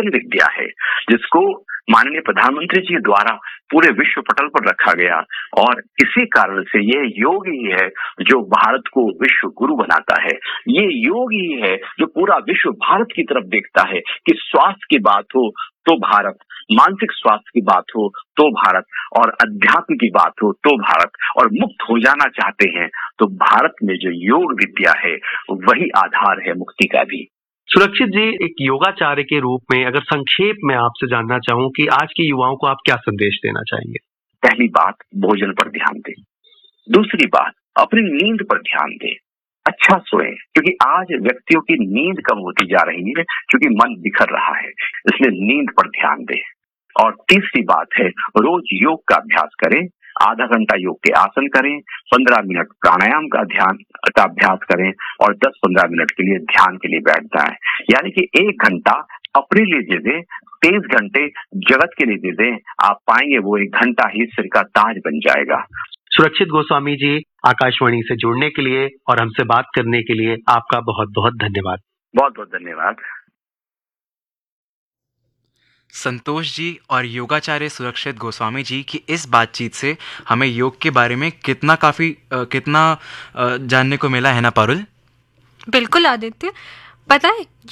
जीवन विद्या है, जिसको माननीय प्रधानमंत्री जी द्वारा पूरे विश्व पटल पर रखा गया। और इसी कारण से यह योग ही है जो भारत को विश्व गुरु बनाता है। ये योग ही है जो पूरा विश्व भारत की तरफ देखता है कि स्वास्थ्य की बात हो तो भारत, मानसिक स्वास्थ्य की बात हो तो भारत, और अध्यात्म की बात हो तो भारत, और मुक्त हो जाना चाहते हैं तो भारत में जो योग विद्या है वही आधार है मुक्ति का भी। सुरक्षित जी, एक योगाचार्य के रूप में अगर संक्षेप में आपसे जानना चाहूं कि आज के युवाओं को आप क्या संदेश देना चाहेंगे? पहली बात, भोजन पर ध्यान दें। दूसरी बात, अपनी नींद पर ध्यान दें, अच्छा सोएं, क्योंकि आज व्यक्तियों की नींद कम होती जा रही है क्योंकि मन बिखर रहा है, इसलिए नींद पर ध्यान दें। और तीसरी बात है, रोज योग का अभ्यास करें, आधा घंटा योग के आसन करें, 15 मिनट प्राणायाम का अभ्यास करें और 10-15 मिनट के लिए ध्यान के लिए बैठ जाएं। यानी कि 1 घंटा अपने लिए दे दें, 23 घंटे जगत के लिए दे दें, आप पाएंगे वो 1 घंटा ही सिर का ताज बन जाएगा। सुरक्षित गोस्वामी जी, आकाशवाणी से जुड़ने के लिए और हमसे बात करने के लिए आपका बहुत बहुत धन्यवाद। बहुत बहुत धन्यवाद। संतोष जी और योगाचार्य सुरक्षित गोस्वामी जी की इस बातचीत से हमें योग के बारे में कितना जानने को मिला है ना पारुल? बिल्कुल आदित्य, पता है